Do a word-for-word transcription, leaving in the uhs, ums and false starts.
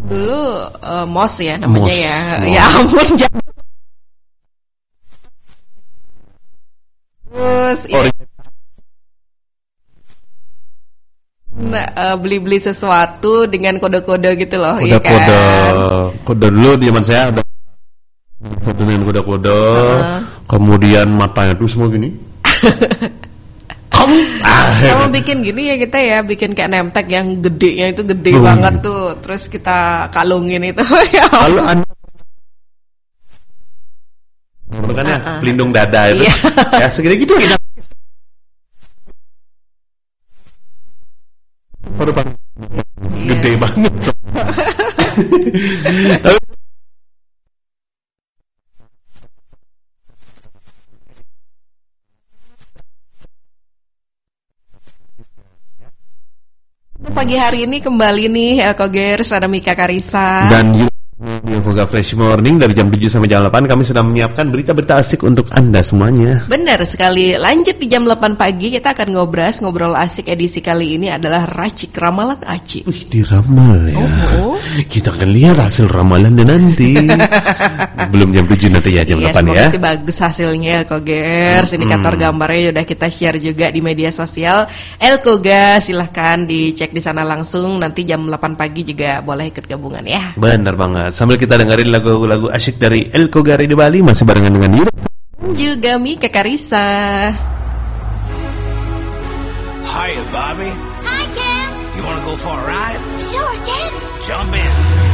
Dulu uh, Mos ya namanya Mos, ya. Mos. Ya ampun jangan. Terus Oh, ya, nah, uh, beli-beli sesuatu dengan kode-kode gitu loh, iya kode-kode, kan? kode dulu di zaman saya ada kode dengan kode-kode, Uh. kemudian matanya tuh semua gini. Kamu, ah, Kamu bikin gini ya kita ya, bikin kayak nemtek yang gedenya itu gede Hmm. banget tuh, terus kita kalungin itu. Ya kalau anda kan ya Uh-uh. pelindung dada itu, Iya. ya segini gitu kita. Baru baru Iya. gede banget. Tapi Pagi hari ini kembali nih Elkogers, ada Mika Karisa. dan juga di Yoga Fresh Morning dari jam tujuh sampai jam delapan kami sudah menyiapkan berita-berita asik untuk Anda semuanya. Benar sekali. Lanjut di jam delapan pagi kita akan ngobras, ngobrol asik. Edisi kali ini adalah Racik Ramalan Aci. Wih, diramal ya. Oh. Kita akan lihat hasil ramalannya nanti. Belum jam tujuh nanti ya, jam Iya, delapan semoga ya. sih bagus hasilnya Elkogers. Indikator gambarnya udah kita share juga di media sosial Elkoga. Silahkan dicek di sana langsung. Nanti jam delapan pagi juga boleh ikut gabungan ya. Benar banget. Sambil kita dengerin lagu-lagu asyik dari El Kogari di Bali, masih barengan dengan Yura juga Mika Karisa. Hiya, Bobby. Hi, Ken. You want to go for a ride? Sure, Ken. Jump in.